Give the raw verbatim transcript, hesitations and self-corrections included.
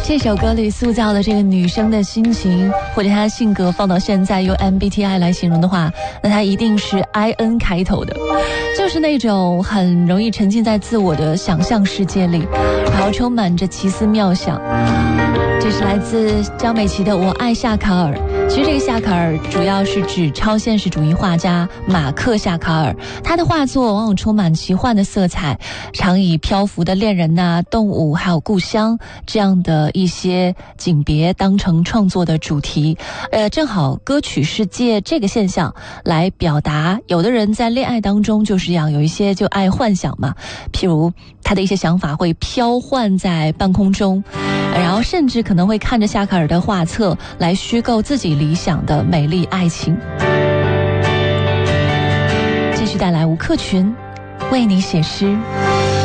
这首歌里塑造的这个女生的心情或者她的性格，放到现在用 M B T I 来形容的话，那她一定是 I N 开头的，就是那种很容易沉浸在自我的想象世界里，然后充满着奇思妙想。这是来自焦美琪的《我爱夏卡尔》。其实这个夏卡尔主要是指超现实主义画家马克夏卡尔，他的画作往往充满奇幻的色彩，常以漂浮的恋人呐、动物还有故乡这样的一些景别当成创作的主题。呃，正好歌曲是借这个现象来表达，有的人在恋爱当中就是这样，有一些就爱幻想嘛，譬如他的一些想法会飘幻在半空中，然后甚至可能会看着夏卡尔的画册来虚构自己理想的美丽爱情。继续带来吴克群为你写诗。